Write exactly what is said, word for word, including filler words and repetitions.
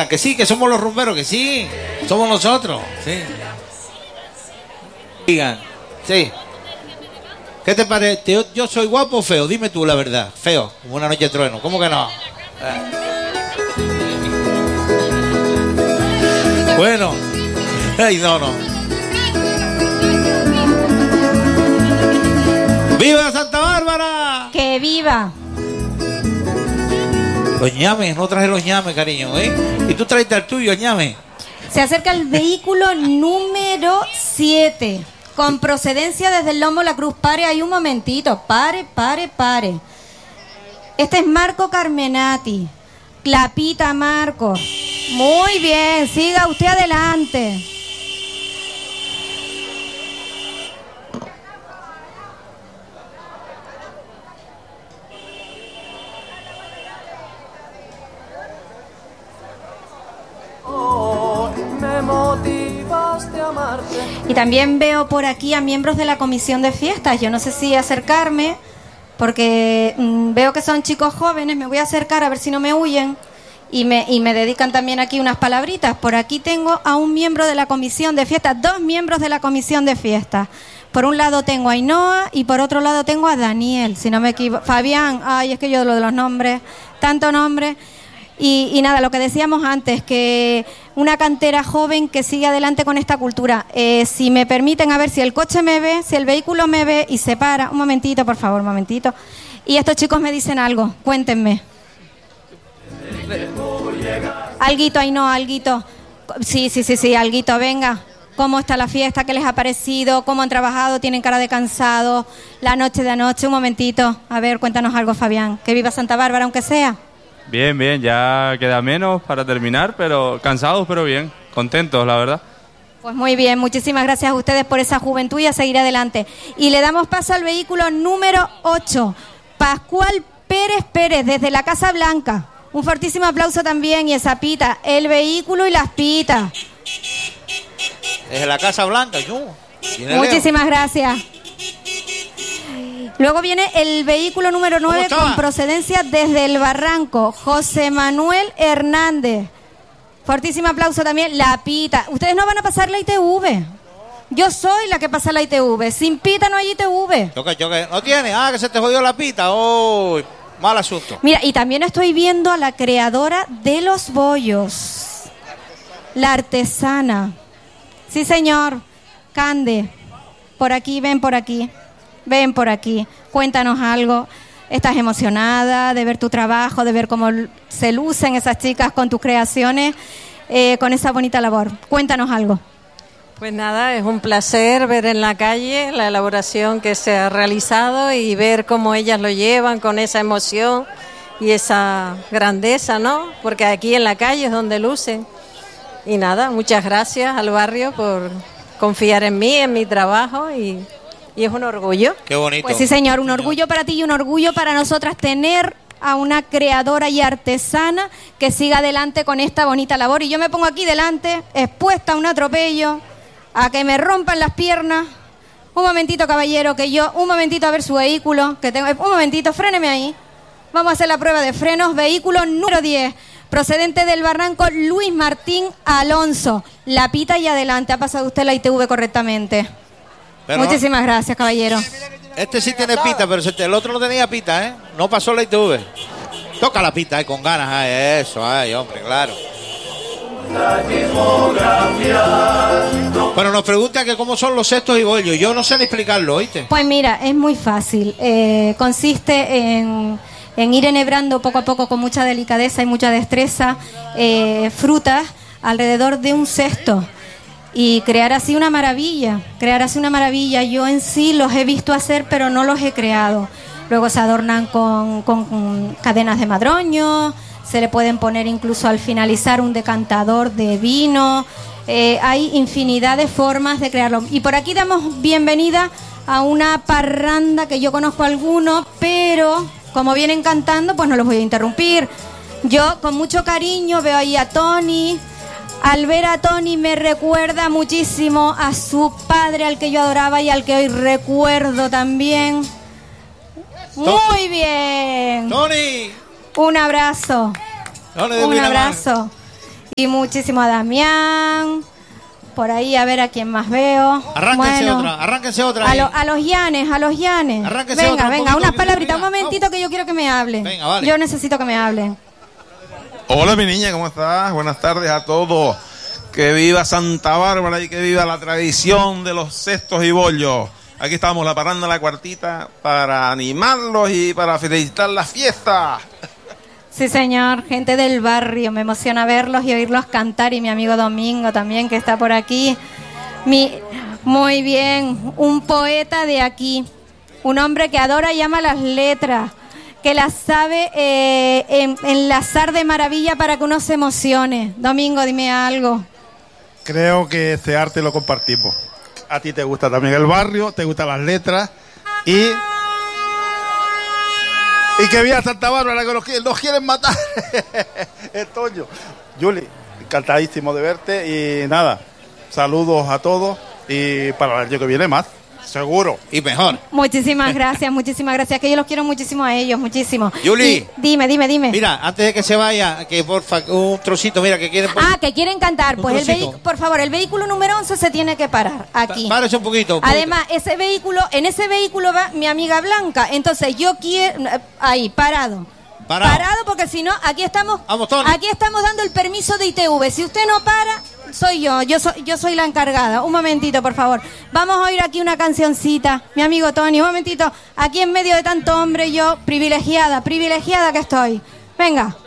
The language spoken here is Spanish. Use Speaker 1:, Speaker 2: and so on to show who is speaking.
Speaker 1: Que sí, que somos los rumberos, que sí, somos nosotros, sí. Digan, sí. ¿Qué te parece? Yo, yo soy guapo o feo, dime tú la verdad. Feo, como una noche de trueno, ¿cómo que no? Eh. Bueno, ay, no, no. ¡Viva Santa Bárbara!
Speaker 2: ¡Que viva!
Speaker 1: Los ñames, no traje los ñames, cariño, ¿eh? Y tú traes el tuyo, ñame.
Speaker 2: Se acerca el vehículo número siete, con procedencia desde el Lomo La Cruz. Pare ahí un momentito, pare, pare, pare. Este es Marco Carmenati. Clapita, Marco. Muy bien, siga usted adelante. Y también veo por aquí a miembros de la comisión de fiestas. Yo no sé si acercarme, porque mmm, veo que son chicos jóvenes. Me voy a acercar a ver si no me huyen y me, y me dedican también aquí unas palabritas. Por aquí tengo a un miembro de la comisión de fiestas, dos miembros de la comisión de fiestas. Por un lado tengo a Ainhoa y por otro lado tengo a Daniel, si no me equivoco. Fabián, ay, es que yo lo de los nombres, tanto nombre. Y, y nada, lo que decíamos antes, que una cantera joven que sigue adelante con esta cultura. Eh, si me permiten, a ver si el coche me ve, si el vehículo me ve y se para. Un momentito, por favor, un momentito. Y estos chicos me dicen algo, cuéntenme. Alguito, ahí no, alguito. Sí, sí, sí, sí, alguito, venga. ¿Cómo está la fiesta? ¿Qué les ha parecido? ¿Cómo han trabajado? ¿Tienen cara de cansado? La noche de anoche, un momentito. A ver, cuéntanos algo, Fabián. Que viva Santa Bárbara, aunque sea.
Speaker 3: Bien, bien, ya queda menos para terminar, pero cansados, pero bien, contentos, la verdad.
Speaker 2: Pues muy bien, muchísimas gracias a ustedes por esa juventud y a seguir adelante. Y le damos paso al vehículo número ocho, Pascual Pérez Pérez, desde la Casa Blanca. Un fortísimo aplauso también, y esa pita, el vehículo y las pitas.
Speaker 1: Desde la Casa Blanca, yo.
Speaker 2: Muchísimas gracias. Luego viene el vehículo número nueve con procedencia desde el Barranco, José Manuel Hernández. Fortísimo aplauso también, la pita. Ustedes no van a pasar la I T V. Yo soy la que pasa la I T V. Sin pita no hay I T V.
Speaker 1: Choque, choque. ¿No tiene? Ah, que se te jodió la pita. Oh, mal asunto.
Speaker 2: Mira, y también estoy viendo a la creadora de los bollos, la artesana. Sí, señor. Cande. Por aquí, ven por aquí. Ven por aquí, cuéntanos algo. ¿Estás emocionada de ver tu trabajo, de ver cómo se lucen esas chicas con tus creaciones, eh, con esa bonita labor? Cuéntanos algo.
Speaker 4: Pues nada, es un placer ver en la calle la elaboración que se ha realizado y ver cómo ellas lo llevan con esa emoción y esa grandeza, ¿no? Porque aquí en la calle es donde lucen. Y nada, muchas gracias al barrio por confiar en mí, en mi trabajo, y... Y es un orgullo.
Speaker 1: Qué bonito.
Speaker 2: Pues sí, señor, un orgullo para ti y un orgullo para nosotras tener a una creadora y artesana que siga adelante con esta bonita labor. Y yo me pongo aquí delante, expuesta a un atropello, a que me rompan las piernas. Un momentito, caballero, que yo, un momentito a ver su vehículo, que tengo, un momentito, fréneme ahí. Vamos a hacer la prueba de frenos. Vehículo número diez, procedente del Barranco, Luis Martín Alonso. La pita y adelante. Ha pasado usted la I T V correctamente. Pero muchísimas no. Gracias, caballero.
Speaker 1: Este sí tiene pita, pero el otro no tenía pita, ¿eh? No pasó la I T V. Toca la pita, ¿eh? Con ganas, ¿eh? Eso, ay, hombre, claro. Bueno, nos pregunta que cómo son los cestos y bollos. Yo no sé ni explicarlo, ¿oíste?
Speaker 2: Pues mira, es muy fácil. Eh, consiste en, en ir enhebrando poco a poco con mucha delicadeza y mucha destreza eh, frutas alrededor de un cesto. Y crear así una maravilla, crear así una maravilla. Yo en sí los he visto hacer, pero no los he creado. Luego se adornan con, con, con cadenas de madroño, se le pueden poner incluso al finalizar un decantador de vino. Eh, hay infinidad de formas de crearlo. Y por aquí damos bienvenida a una parranda que yo conozco a algunos, pero como vienen cantando, pues no los voy a interrumpir. Yo con mucho cariño veo ahí a Tony. Al ver a Tony me recuerda muchísimo a su padre, al que yo adoraba y al que hoy recuerdo también. Muy bien.
Speaker 1: Tony.
Speaker 2: Un abrazo. Un abrazo. Y muchísimo a Damián. Por ahí a ver a quién más veo.
Speaker 1: Arránquense
Speaker 2: bueno,
Speaker 1: otra, arránquense otra.
Speaker 2: A,
Speaker 1: ahí.
Speaker 2: lo, a los llanes, a los llanes.
Speaker 1: Arránquense
Speaker 2: venga,
Speaker 1: otra, un
Speaker 2: venga,
Speaker 1: poquito,
Speaker 2: unas
Speaker 1: que
Speaker 2: palabritas, un
Speaker 1: venga,
Speaker 2: momentito
Speaker 1: vamos.
Speaker 2: que yo quiero que me hablen.
Speaker 1: Venga, vale.
Speaker 2: Yo necesito que me hablen.
Speaker 5: Hola mi niña, ¿cómo estás? Buenas tardes a todos. Que viva Santa Bárbara y que viva la tradición de los cestos y bollos. Aquí estamos, la parranda La Cuartita, para animarlos y para felicitar la fiesta.
Speaker 2: Sí, señor, gente del barrio, me emociona verlos y oírlos cantar, y mi amigo Domingo también, que está por aquí. Mi, muy bien, un poeta de aquí, un hombre que adora y ama las letras, que las sabe eh, en, enlazar de maravilla para que uno se emocione. Domingo, dime algo.
Speaker 6: Creo que este arte lo compartimos. A ti te gusta también el barrio, te gustan las letras y... Y que viva Santa Bárbara, que nos, nos quieren matar. Es Toño. Juli, encantadísimo de verte y nada, saludos a todos y para el año que viene más, seguro.
Speaker 1: Y mejor.
Speaker 2: Muchísimas gracias, muchísimas gracias, que yo los quiero muchísimo a ellos, muchísimo.
Speaker 1: Juli.
Speaker 2: Y, dime, dime, dime.
Speaker 1: Mira, antes de que se vaya, que porfa, un trocito, mira, que quieren...
Speaker 2: Ah, que quieren cantar.
Speaker 1: Un
Speaker 2: Pues el
Speaker 1: trocito.
Speaker 2: vehi- por favor, el vehículo número once se tiene que parar aquí.
Speaker 1: Párese un poquito. un poquito.
Speaker 2: Además, ese vehículo, en ese vehículo va mi amiga Blanca. Entonces yo quiero... Ahí, parado.
Speaker 1: Parado.
Speaker 2: porque si no, aquí estamos...
Speaker 1: Vamos, Tony.
Speaker 2: Aquí estamos dando el permiso de I T V. Si usted no para, soy yo. Yo soy, yo soy la encargada. Un momentito, por favor. Vamos a oír aquí una cancioncita. Mi amigo Tony, un momentito. Aquí en medio de tanto hombre, yo, privilegiada, privilegiada que estoy. Venga.